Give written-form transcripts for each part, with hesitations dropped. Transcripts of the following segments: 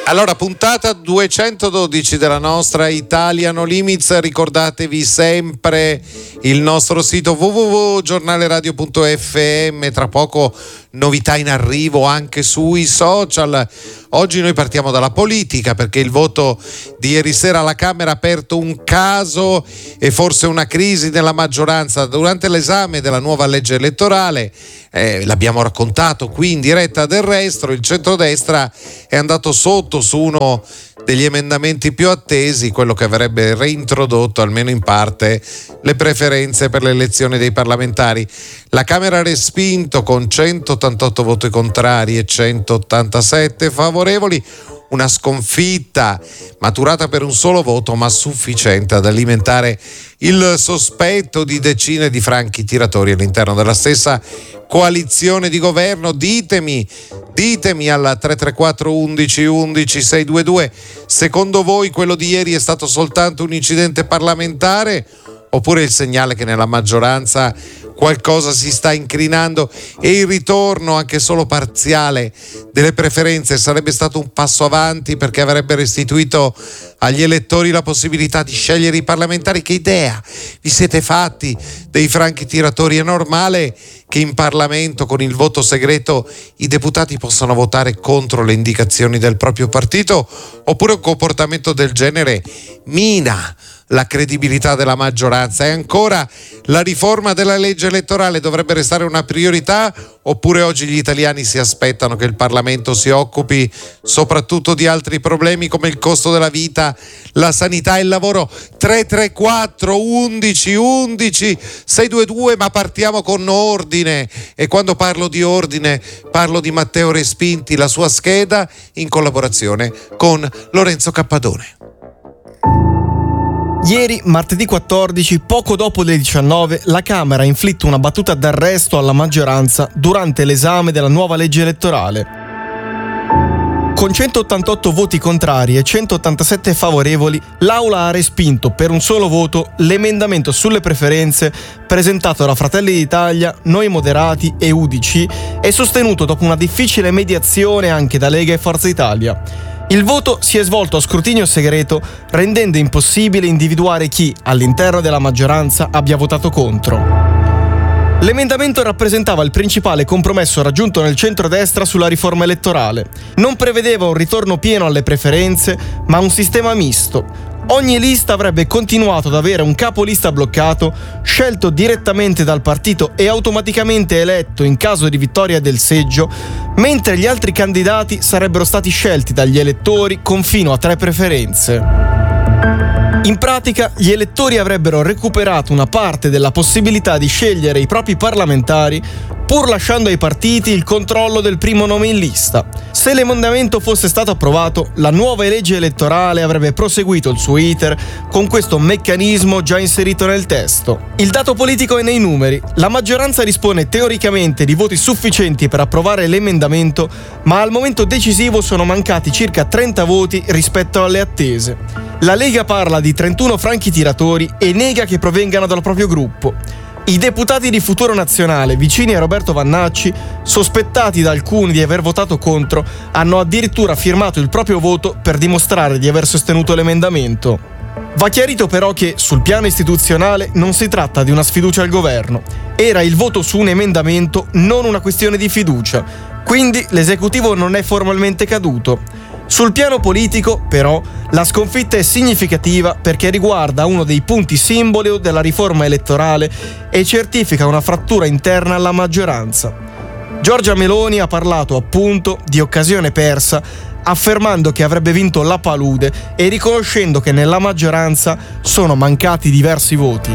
Allora, puntata 212 della nostra Italia No Limits. Ricordatevi sempre il nostro sito www.giornaleradio.fm. Tra poco novità in arrivo anche sui social. Oggi noi partiamo dalla politica, perché il voto di ieri sera alla Camera ha aperto un caso e forse una crisi nella maggioranza durante l'esame della nuova legge elettorale. L'abbiamo raccontato qui in diretta. Del resto il centrodestra è andato sotto su uno degli emendamenti più attesi, quello che avrebbe reintrodotto almeno in parte le preferenze per l'elezione dei parlamentari. La Camera ha respinto con 188 voti contrari e 187 favorevoli. Una sconfitta maturata per un solo voto, ma sufficiente ad alimentare il sospetto di decine di franchi tiratori all'interno della stessa coalizione di governo. Ditemi al 334 11 11 622, secondo voi quello di ieri è stato soltanto un incidente parlamentare, oppure il segnale che nella maggioranza qualcosa si sta incrinando e il ritorno anche solo parziale delle preferenze sarebbe stato un passo avanti, perché avrebbe restituito agli elettori la possibilità di scegliere i parlamentari? Che idea vi siete fatti dei franchi tiratori? È normale che in Parlamento con il voto segreto i deputati possano votare contro le indicazioni del proprio partito, oppure un comportamento del genere mina la credibilità della maggioranza? E ancora, la riforma della legge elettorale dovrebbe restare una priorità, oppure oggi gli italiani si aspettano che il Parlamento si occupi soprattutto di altri problemi come il costo della vita, la sanità e il lavoro? 334 11 11 622, ma partiamo con ordine, e quando parlo di ordine parlo di Matteo Respinti, la sua scheda in collaborazione con Lorenzo Cappadone. Ieri, martedì 14, poco dopo le 19, la Camera ha inflitto una battuta d'arresto alla maggioranza durante l'esame della nuova legge elettorale. Con 188 voti contrari e 187 favorevoli, l'Aula ha respinto per un solo voto l'emendamento sulle preferenze presentato da Fratelli d'Italia, Noi Moderati e UDC e sostenuto dopo una difficile mediazione anche da Lega e Forza Italia. Il voto si è svolto a scrutinio segreto, rendendo impossibile individuare chi, all'interno della maggioranza, abbia votato contro. L'emendamento rappresentava il principale compromesso raggiunto nel centrodestra sulla riforma elettorale. Non prevedeva un ritorno pieno alle preferenze, ma un sistema misto. Ogni lista avrebbe continuato ad avere un capolista bloccato, scelto direttamente dal partito e automaticamente eletto in caso di vittoria del seggio, mentre gli altri candidati sarebbero stati scelti dagli elettori con fino a 3 preferenze. In pratica, gli elettori avrebbero recuperato una parte della possibilità di scegliere i propri parlamentari, pur lasciando ai partiti il controllo del primo nome in lista. Se l'emendamento fosse stato approvato, la nuova legge elettorale avrebbe proseguito il suo iter con questo meccanismo già inserito nel testo. Il dato politico è nei numeri. La maggioranza dispone teoricamente di voti sufficienti per approvare l'emendamento, ma al momento decisivo sono mancati circa 30 voti rispetto alle attese. La Lega parla di 31 franchi tiratori e nega che provengano dal proprio gruppo. I deputati di Futuro Nazionale, vicini a Roberto Vannacci, sospettati da alcuni di aver votato contro, hanno addirittura firmato il proprio voto per dimostrare di aver sostenuto l'emendamento. Va chiarito però che, sul piano istituzionale, non si tratta di una sfiducia al governo. Era il voto su un emendamento, non una questione di fiducia. Quindi l'esecutivo non è formalmente caduto. Sul piano politico, però, la sconfitta è significativa perché riguarda uno dei punti simbolo della riforma elettorale e certifica una frattura interna alla maggioranza. Giorgia Meloni ha parlato appunto di occasione persa, affermando che avrebbe vinto la palude e riconoscendo che nella maggioranza sono mancati diversi voti.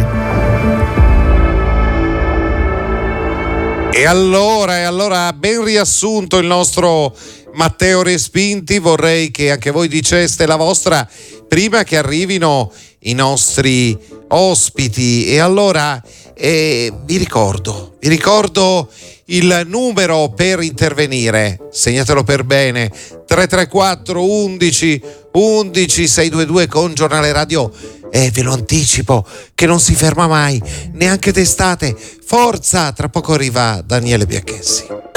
E allora, ben riassunto il nostro Matteo Respinti, vorrei che anche voi diceste la vostra prima che arrivino i nostri ospiti. E allora vi ricordo il numero per intervenire, segnatelo per bene: 334 11 11 622 con Giornale Radio. E ve lo anticipo che non si ferma mai, neanche d'estate. Forza, tra poco arriva Daniele Bianchessi.